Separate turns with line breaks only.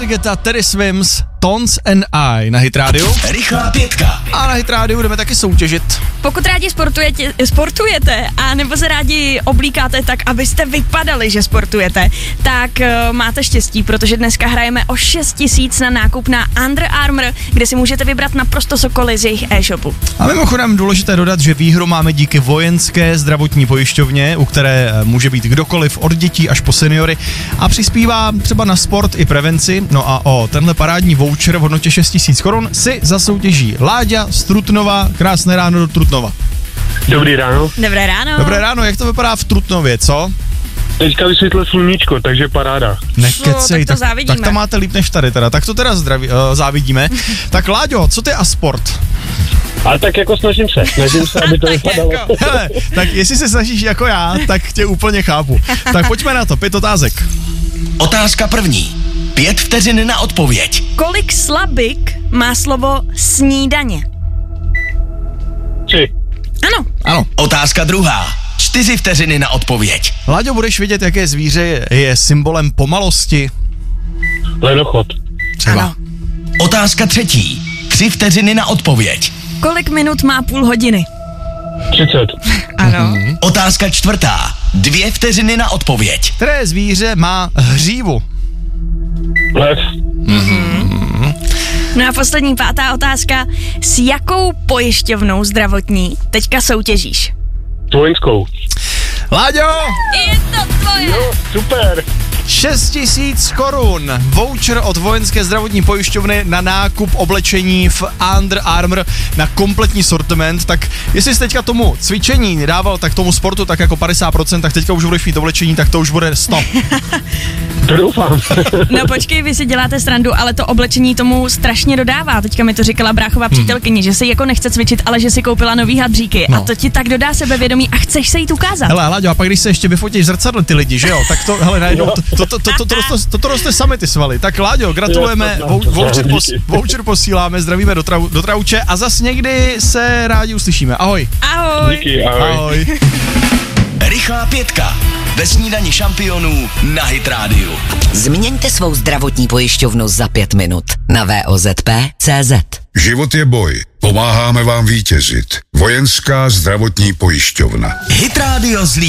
Guetta, Teddy Swims, Tones and I na Hit Radio.
Rychlá pětka.
A na Hit Radio budeme taky soutěžit.
Pokud rádi sportujete a nebo se rádi oblíkáte tak, abyste vypadali, že sportujete, tak máte štěstí, protože dneska hrajeme o 6 000 na nákup na Under Armour, kde si můžete vybrat naprosto cokoliv z jejich e-shopu.
A mimochodem důležité dodat, že výhru máme díky Vojenské zdravotní pojišťovně, u které může být kdokoliv od dětí až po seniory a přispívá třeba na sport i prevenci. No a o tenhle parádní voucher v hodnotě 6 000 korun si zasoutěží Láďa z Trutnova. Krásné ráno do Trutnova.
Dobrý ráno.
Dobré ráno.
Dobré ráno, jak to vypadá v Trutnově, co?
Teďka vysvětlil sluníčko, takže paráda.
Nekecej,
tak to závidíme.
tak to máte líp než tady teda, tak to teda závidíme. Tak Láďo, co ty a sport?
Ale tak jako snažím se, aby to vypadalo.
Hele, tak jestli se snažíš jako já, tak tě úplně chápu. Tak pojďme na to, 5 otázek.
Otázka první. 5 vteřin na odpověď.
Kolik slabik má slovo snídaně?
3.
Ano.
Otázka druhá. 4 vteřiny na odpověď.
Láďo, budeš vědět, jaké zvíře je symbolem pomalosti?
Lenochod.
Třeba.
Ano.
Otázka třetí. 3 vteřiny na odpověď.
Kolik minut má půl hodiny?
30.
Ano.
Otázka čtvrtá. 2 vteřiny na odpověď.
Které zvíře má hřívu?
Lev.
No a poslední 5. otázka. S jakou pojišťovnou zdravotní teďka soutěžíš?
S vojenskou.
Láďo!
Je to tvoje!
Jo, super.
6 000 korun. Voucher od Vojenské zdravotní pojišťovny na nákup oblečení v Under Armour na kompletní sortiment. Tak jestli jsi teďka tomu cvičení dával tak tomu sportu tak jako 50%, tak teďka už budeš mít oblečení, tak to už bude 100.
To doufám.
No počkej, vy si děláte srandu, ale to oblečení tomu strašně dodává. Teďka mi to říkala bráchová přítelkyně, že si jako nechce cvičit, ale že si koupila nový hadříky.
No.
A to ti tak dodá sebevědomí a chceš se jí ukázat.
Hele, Láďo, a pak když se ještě vyfotíš zrcadle ty lidi, že jo, tak to, hele, najednou, to roste sami ty svaly. Tak Láďo, gratulujeme, voucher posíláme, zdravíme do Trauče a zas někdy se rádi uslyšíme. Ahoj.
Ahoj.
Díky, ahoj.
Ahoj.
Rychlá pětka. Ve snídani šampionů na Hit Radio.
Změňte svou zdravotní pojišťovnu za 5 minut na vozp.cz.
Život je boj. Pomáháme vám vítězit. Vojenská zdravotní pojišťovna.
Hit Radio zlí.